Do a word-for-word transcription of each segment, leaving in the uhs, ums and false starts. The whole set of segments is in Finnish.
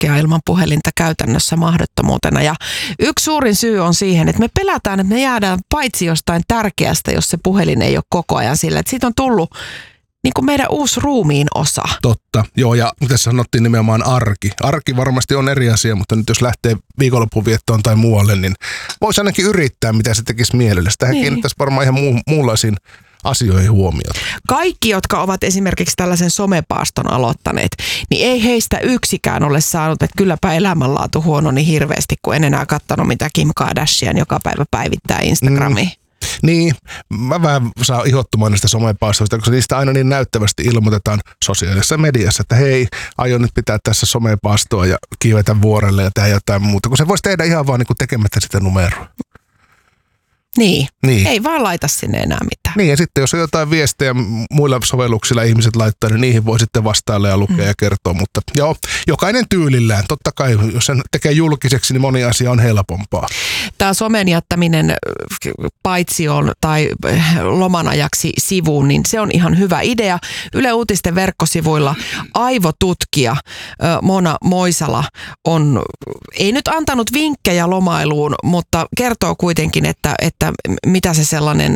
kulkea ilman puhelinta käytännössä mahdottomuutena. Ja yksi suurin syy on siihen, että me pelätään, että me jäädään paitsi jostain tärkeästä, jos se puhelin ei ole koko ajan sillä. Että siitä on tullut niin kuin meidän uusi ruumiin osa. Totta. Joo, ja tässä sanottiin nimenomaan arki. Arki varmasti on eri asia, mutta nyt jos lähtee viikonloppuviettoon tai muualle, niin voisi ainakin yrittää, mitä se tekisi mielelle. Tähän niin. Kiinnittäisi varmaan ihan muu, muunlaisiin asioihin huomiota. Kaikki, jotka ovat esimerkiksi tällaisen somepaaston aloittaneet, niin ei heistä yksikään ole saanut, että kylläpä elämänlaatu huono niin hirveästi, kun en enää katsonut, mitä Kim Kardashian joka päivä päivittää Instagramiin. Mm. Niin, mä vähän saan ihottumaan näistä somepaastoista, koska niistä aina niin näyttävästi ilmoitetaan sosiaalisessa mediassa, että hei, aion nyt pitää tässä somepaastoa ja kiivetä vuorelle ja tehdä jotain muuta, kun se voisi tehdä ihan vaan niin kuin tekemättä sitä numeroa. Niin. niin, ei vaan laita sinne enää mitään. Niin, ja sitten jos on jotain viestejä muilla sovelluksilla ihmiset laittaa, niin niihin voi sitten vastailla ja lukea mm. ja kertoa, mutta joo, jokainen tyylillään. Totta kai, jos sen tekee julkiseksi, niin moni asia on helpompaa. Tämä somen jättäminen paitsioon tai loman ajaksi sivuun, niin se on ihan hyvä idea. Yle Uutisten verkkosivuilla aivotutkija Mona Moisala on, ei nyt antanut vinkkejä lomailuun, mutta kertoo kuitenkin, että, että mitä se sellainen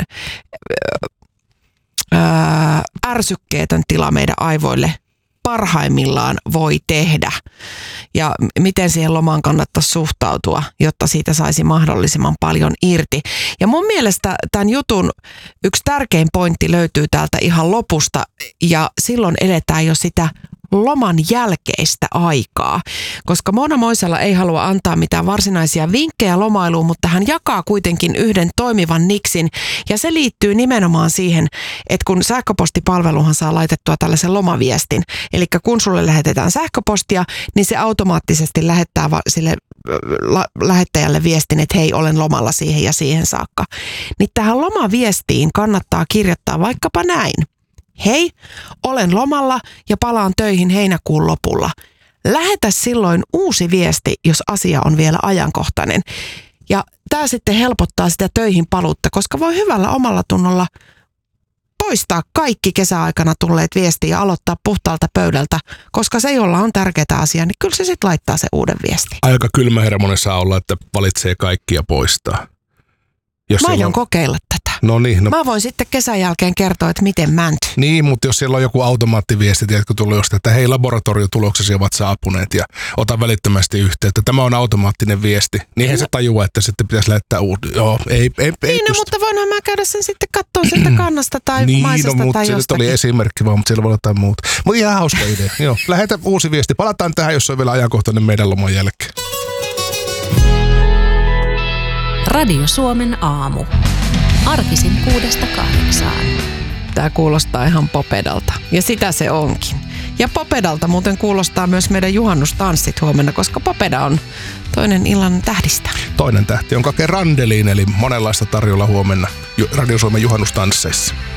ää, ärsykkeetön tila meidän aivoille parhaimmillaan voi tehdä ja miten siihen lomaan kannattaisi suhtautua, jotta siitä saisi mahdollisimman paljon irti. Ja mun mielestä tämän jutun yksi tärkein pointti löytyy täältä ihan lopusta ja silloin eletään jo sitä loman jälkeistä aikaa, koska Mona Moisala ei halua antaa mitään varsinaisia vinkkejä lomailuun, mutta hän jakaa kuitenkin yhden toimivan niksin ja se liittyy nimenomaan siihen, että kun sähköpostipalveluhan saa laitettua tällaisen lomaviestin, eli kun sulle lähetetään sähköpostia, niin se automaattisesti lähettää sille la- lähettäjälle viestin, että hei, olen lomalla siihen ja siihen saakka. Niin tähän lomaviestiin kannattaa kirjoittaa vaikkapa näin. Hei, olen lomalla ja palaan töihin heinäkuun lopulla. Lähetä silloin uusi viesti, jos asia on vielä ajankohtainen. Ja tämä sitten helpottaa sitä töihin paluutta, koska voi hyvällä omalla tunnolla poistaa kaikki kesäaikana tulleet viestiä ja aloittaa puhtaalta pöydältä, koska se, jolla on tärkeää asiaa, niin kyllä se sitten laittaa se uuden viestin. Aika kylmä hermonen saa olla, että valitsee kaikki ja poistaa. Jos Mä aion on kokeilla tätä. No niin, no. Mä voin sitten kesän jälkeen kertoa, että miten mänty. Niin, mutta jos siellä on joku automaattiviesti, tiedätkö, tullut jostain, että hei, laboratoriotuloksesi ovat saapuneet ja ota välittömästi yhteyttä. Tämä on automaattinen viesti. Niin eihän no. se tajua, että sitten pitäisi lähettää uuden. Joo, ei, ei, ei Niin, no, mutta voinhan mä käydä sen sitten katsoa sieltä kannasta tai niin, maisesta no, tai jostakin. Niin, oli esimerkki vaan, mutta siellä voi olla jotain muuta. Mutta ihan hauska idea. Joo, lähetä uusi viesti. Palataan tähän, jos on vielä ajankohtainen meidän loman jälkeen. Radio Suomen aamu. Arkisin kuudesta kahdeksaan. Tämä kuulostaa ihan popedalta. Ja sitä se onkin. Ja popedalta muuten kuulostaa myös meidän juhannustanssit huomenna, koska popeda on toinen illan tähdistä. Toinen tähti on Kake Randeliin, eli monenlaista tarjolla huomenna Radio Suomen juhannustansseissa.